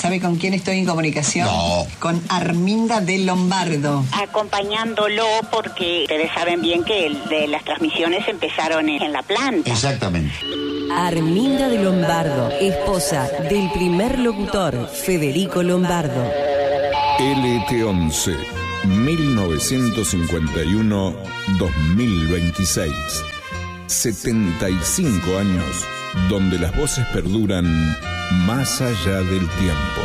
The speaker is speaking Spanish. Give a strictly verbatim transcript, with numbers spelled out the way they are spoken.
¿Sabe con quién estoy en comunicación? No. Con Arminda de Lombardo. Acompañándolo porque ustedes saben bien que el de las transmisiones empezaron en, en la planta. Exactamente. Arminda de Lombardo, esposa del primer locutor, Federico Lombardo. L T once, mil novecientos cincuenta y uno a dos mil veintiséis. setenta y cinco años donde las voces perduran más allá del tiempo.